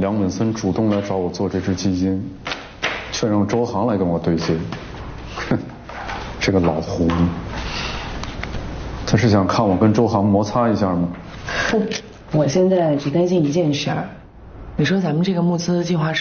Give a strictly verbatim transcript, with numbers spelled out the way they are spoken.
梁本森主动来找我做这支基金，却让周航来跟我对接。哼，这个老狐狸，他是想看我跟周航摩擦一下吗？ 哼，我现在只担心一件事儿，你说咱们这个募资计划是